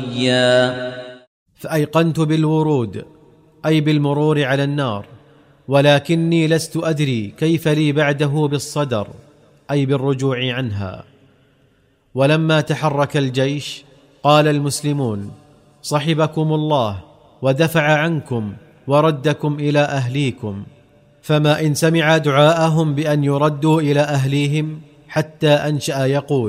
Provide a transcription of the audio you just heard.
فأيقنت بالورود أي بالمرور على النار، ولكني لست أدري كيف لي بعده بالصدر أي بالرجوع عنها. ولما تحرك الجيش قال المسلمون: صحبكم الله ودفع عنكم وردكم إلى أهليكم. فما إن سمع دعاءهم بأن يردوا إلى أهليهم حتى أنشأ يقول: